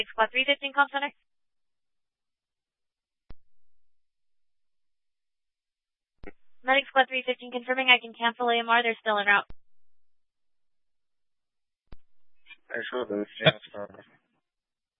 Squad 315 call center. Medic Squad 315 confirming I can cancel AMR. They're still en route. Actually,